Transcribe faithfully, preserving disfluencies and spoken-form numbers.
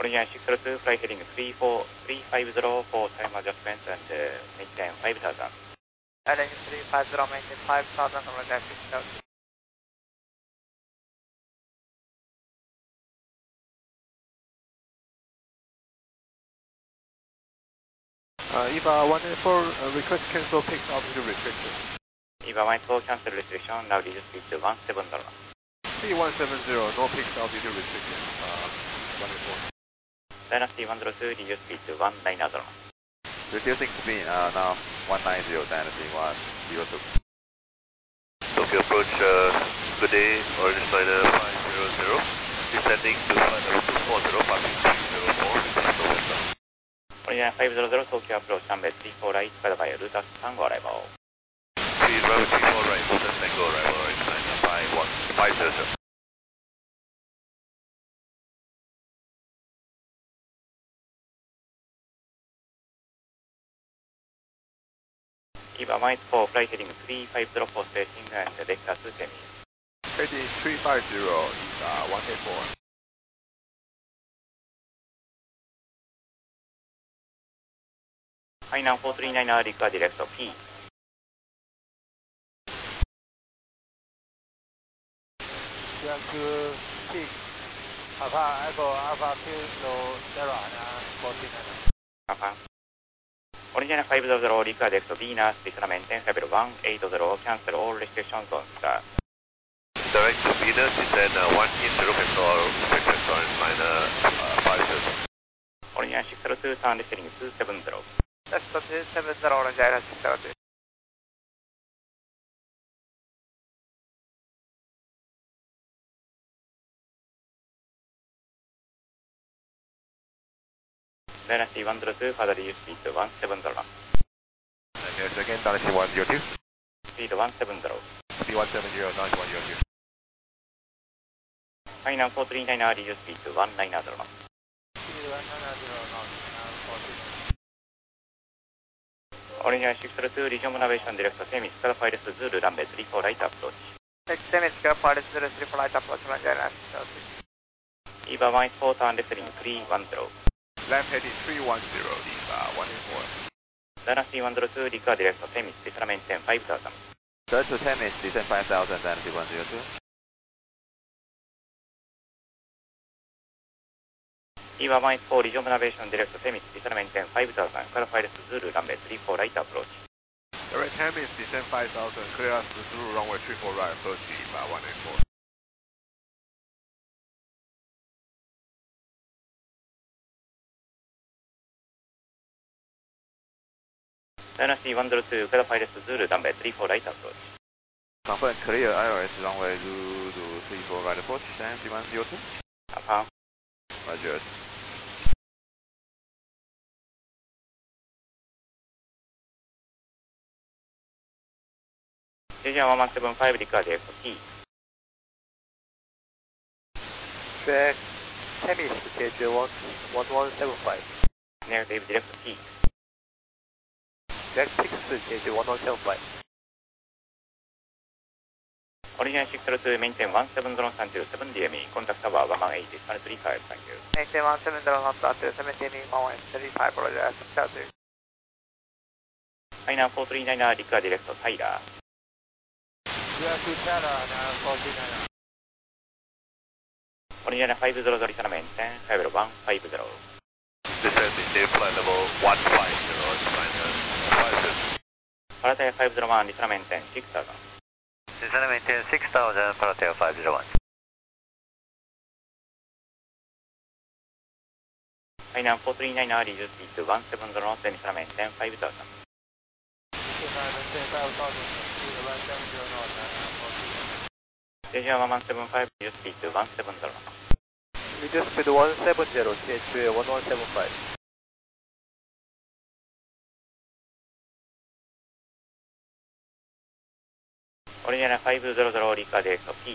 Original six zero two, fly heading three four three five zero for time adjustment and uh, maintain five thousand. Heading three five zero, maintain five thousand, Original six zero two. Uh, E V A one eight four, uh, request cancel, picked altitude restriction. E V A one eight four, cancel restriction, now reduce speed to one seven zero. C one seven zero, no picked altitude restriction, uh, one eight four. Dynasty one zero two, reduce speed to one nine zero. Reducing speed, uh, now one nine zero, Dynasty one zero two. Tokyo approach, uh, good day, origin liner five zero zero, descending to flight level two four zero, passing three zero four, request November. Original five zero zero, Tokyo approach, runway three four right, spread by Rutas Tango arrival. Please, runway three four right, Rutas Tango arrival, origin liner five one five zero zero. E V A one eight four, flight heading three five zero for staging and vector to semi. Heading three five zero, E V A one eight four. Hainan four three nine, require direct P. Yankee six, Alpha Echo Alpha Kilo Sierra four three nine. Papa. Original five zero zero, require direct Venus, descend maintain level one eight zero, cancel all restrictions on start. Direct to Venus, descend uh, one eight zero, cancel all restrictions on liner uh, five zero zero. Original six zero two, turn descending two seven zero. Left to two seven zero, Original six zero two. Dynasty one zero two, further reduce speed to one seven zero. Yes, again, Dynasty one zero two. Speed one seven zero. C one seven zero, Dynasty one zero two. Hainan four three nine, reduce speed to one nine zero. Original six zero two, region navigation direct semi, Star Pilot Zulu, runway three four right approach. Next time is Star Pilot zero three for light approach, Original six zero two. E V A one eight four, turn descending three one zero. Left heading three one zero, E V A one eight four. Dynasty one zero two, require direct semi, descend maintain five thousand. Direct to Temis, descend five thousand, Dynasty one zero two. E V A one eight four, region navigation direct semi, descend maintain five thousand, Star Pilot Zulu, runway three four right approach. Direct Temis, descend five thousand, clear us through runway three four right, approach E V A one eight four. Dynasty one zero two, Star Pilot Zulu, runway three four right approach. Confirm clear I O S, runway Zulu three four right approach, Dynasty one zero two. Papa. Roger. Region one one seven five, require direct P. Track Temis, J J one one seven five. Negative direct P. Track six, J J one one seven five. Original six zero two, maintain one seven zero three seven D M E, contact tower one one eight, one three five, thank you. Maintain one seven zero, not two seven D M E, one one three five, Original six zero two. Hainan four three nine, require direct Tyler. Yankee Tyler, four three nine. Original five zero zero, descend maintain level one five zero. Descend maintain flight level one five zero, origin liner five zero zero. Paratair five zero one, descend maintain six thousand. Descend maintain six thousand, Paratair five zero one. Hainan four three nine, reduce speed to one seven zero, then descend maintain five thousand. Station one one seven five, reduce speed to one seven zero. Reduce speed one seven zero, C H one one seven five. Original five zero zero, require direct P.